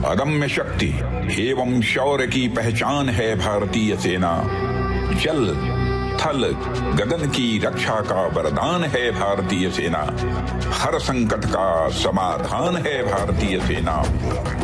अदम्य शक्ति एवं शौर्य की पहचान है भारतीय सेना। जल थल गगन की रक्षा का वरदान है भारतीय सेना। हर संकट का समाधान है भारतीय सेना।